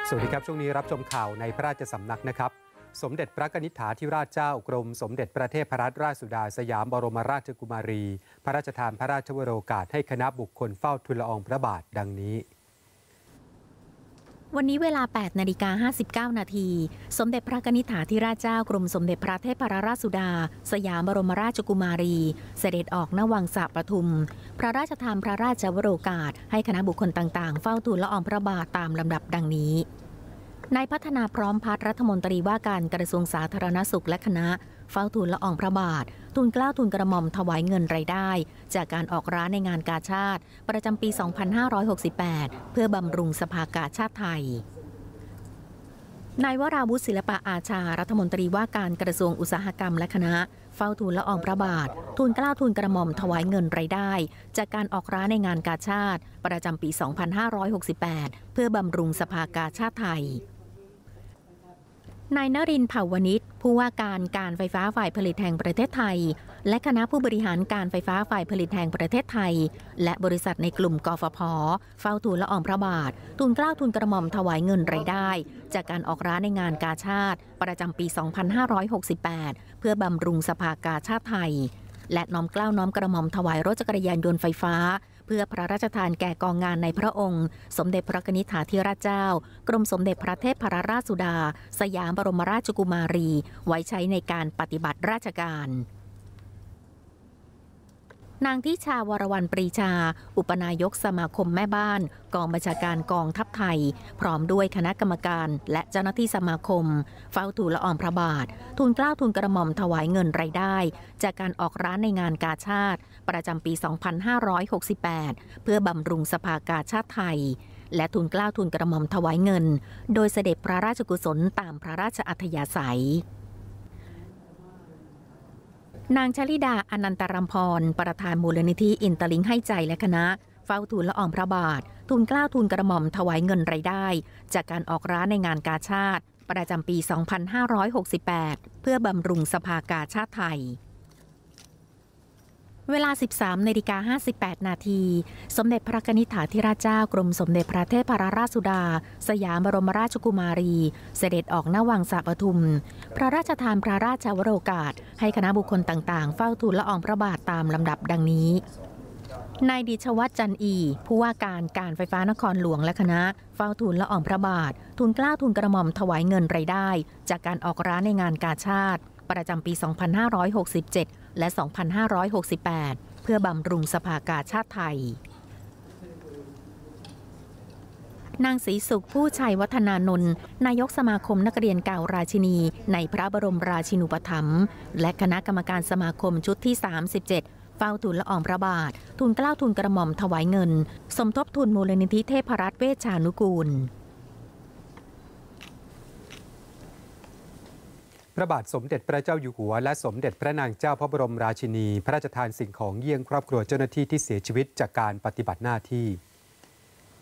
สวัสดีครับช่วงนี้รับชมข่าวในพระราชสำนักนะครับสมเด็จพระกนิษฐาธิราชเจ้ากรมสมเด็จพระเทพรัตนราชสุดาสยามบรมราชกุมารีพระราชทานพระราชวโรกาสให้คณะบุคคลเฝ้าทูลละอองพระบาทดังนี้วันนี้เวลา 8:59 นาทีสมเด็จพระกนิษฐาธิราชเจ้ากรมสมเด็จพระเทพรัตนราชสุดาสยามบรมราชกุมารีเสด็จออกณวังสระปทุมพระราชทานพระราชวโรกาสให้คณะบุคคลต่างๆเฝ้าทูลละอองพระบาทตามลำดับดังนี้นายพัฒนาพร้อมพัฒน์รัฐมนตรีว่าการกระทรวงสาธารณสุขและคณะเฝ้าทูลละอองพระบาททูลเกล้าทูลกระหม่อมถวายเงินรายได้จากการออกร้านในงานกาชาดประจำปี 2568 เพื่อบำรุงสภากาชาดไทยนายวราวุฒิศิลปะอาชารัฐมนตรีว่าการกระทรวงอุตสาหกรรมและคณะเฝ้าทูลละอองพระบาททูลเกล้าทูลกระหม่อมถวายเงินรายได้จากการออกร้านในงานกาชาดประจำปี 2568 เพื่อบำรุงสภากาชาดไทยนายนรินทร์ เผ่าวณิชผู้ว่าการไฟฟ้าฝ่ายผลิตแห่งประเทศไทยและคณะผู้บริหารการไฟฟ้าฝ่ายผลิตแห่งประเทศไทยและบริษัทในกลุ่มกฟผ.เฝ้าทูลละอองพระบาททูลเกล้าทูลกระหม่อมถวายเงินรายได้จากการออกร้านในงานกาชาดประจำปี 2568 เพื่อบำรุงสภากาชาดไทยและน้อมเกล้าน้อมกระหม่อมถวายรถจักรยานยนต์ไฟฟ้าเพื่อพระราชทานแก่กองงานในพระองค์สมเด็จพระกนิษฐาธิราชเจ้ากรมสมเด็จพระเทพรัตนราชสุดาสยามบรมราชกุมารีไว้ใช้ในการปฏิบัติราชการนางทิชาวรวรรณปรีชาอุปนายกสมาคมแม่บ้านกองบัญชาการกองทัพไทยพร้อมด้วยคณะกรรมการและเจ้าหน้าที่สมาคมเฝ้าทูลละอองพระบาททูลเกล้าทูลกระหม่อมถวายเงินรายได้จากการออกร้านในงานกาชาดประจำปี 2568 เพื่อบำรุงสภากาชาดไทยและทูลเกล้าทูลกระหม่อมถวายเงินโดยเสด็จพระราชกุศลตามพระราชอัธยาศัยนางชลิดาอนันตรัมพรประธานมูลนิธิอินเตอร์ลิงค์ให้ใจและคณะเฝ้าทูลละอองพระบาททูลเกล้าทูลกระหม่อมถวายเงินรายได้จากการออกร้านในงานกาชาดประจำปี 2568 เพื่อบำรุงสภากาชาดไทยเวลา 13:58 นาทีสมเด็จพระกนิษฐาธิราชเจ้ากรมสมเด็จพระเทพรัตนราชสุดาสยามบรมราชกุมารีเสด็จออกณวังสระปทุมพระราชทานพระราชวโรกาสให้คณะบุคคลต่างๆเฝ้าทูลละอองพระบาทตามลำดับดังนี้นายดิชวัฒน์จันอีผู้ว่าการไฟฟ้านครหลวงและคณะเฝ้าทูลละอองพระบาททูลเกล้าทูลกระหม่อมถวายเงินรายได้จากการออกร้านในงานกาชาดประจำปี 2567 และ 2568 เพื่อบำรุงสภากาชาดไทยนางศรีสุขผู้ชัยวัฒนานนท์นายกสมาคมนักเรียนเก่าราชินีในพระบรมราชินูปถัมภ์และคณะกรรมการสมาคมชุดที่ 37 เฝ้าทูลละอองพระบาททูลเกล้าทูลกระหม่อมถวายเงินสมทบทุนมูลนิธิเทพรัตน์เวชชานุกูลพระบาทสมเด็จพระเจ้าอยู่หัวและสมเด็จพระนางเจ้าพระบรมราชินีพระราชทานสิ่งของเยี่ยงครอบครัวเจ้าหน้าที่ที่เสียชีวิตจากการปฏิบัติหน้าที่